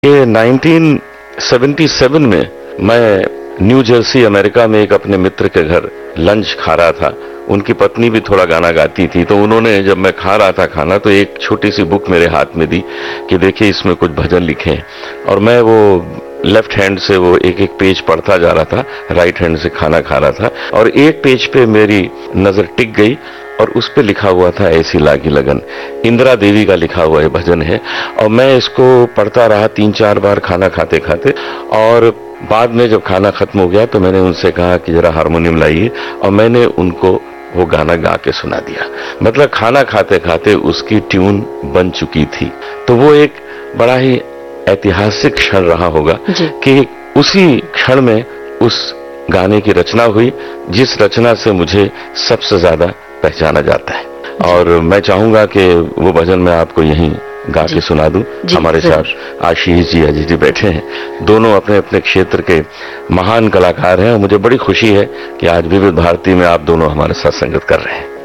ये 1977 में मैं न्यू जर्सी अमेरिका में एक अपने मित्र के घर लंच खा रहा था। उनकी पत्नी भी थोड़ा गाना गाती थी, तो उन्होंने जब मैं खा रहा था खाना तो एक छोटी सी बुक मेरे हाथ में दी कि देखिए इसमें कुछ भजन लिखे हैं। और मैं वो लेफ्ट हैंड से वो एक एक पेज पढ़ता जा रहा था, राइट हैंड से खाना खा रहा था, और एक पेज पे मेरी नजर टिक गई और उस पे लिखा हुआ था ऐसी लागी लगन। इंदिरा देवी का लिखा हुआ ये भजन है। और मैं इसको पढ़ता रहा 3-4 बार खाना खाते खाते, और बाद में जब खाना खत्म हो गया तो मैंने उनसे कहा कि जरा हारमोनियम लाइए, और मैंने उनको वो गाना गा के सुना दिया। मतलब खाना खाते खाते उसकी ट्यून बन चुकी थी। तो वो एक बड़ा ही ऐतिहासिक क्षण रहा होगा कि उसी क्षण में उस गाने की रचना हुई, जिस रचना से मुझे सबसे ज्यादा पहचाना जाता है। और मैं चाहूंगा कि वो भजन मैं आपको यहीं गा के सुना दूं। हमारे साथ आशीष जी, अजय जी बैठे हैं, दोनों अपने अपने क्षेत्र के महान कलाकार हैं, और मुझे बड़ी खुशी है कि आज विविध भारती में आप दोनों हमारे साथ संगत कर रहे हैं।